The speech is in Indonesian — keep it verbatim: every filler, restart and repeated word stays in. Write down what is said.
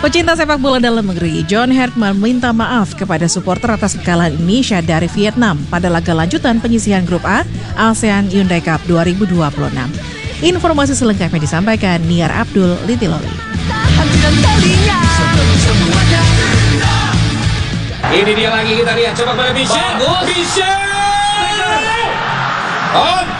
Pecinta sepak bola dalam negeri, John Herdman minta maaf kepada supporter atas kekalahan Indonesia dari Vietnam pada laga lanjutan penyisihan Grup A ASEAN Hyundai Cup dua ribu dua puluh enam. Informasi selengkapnya disampaikan Niar Abdul Litiloli. Ini dia lagi, kita lihat, coba pada Michel. Bagus, Michel. On.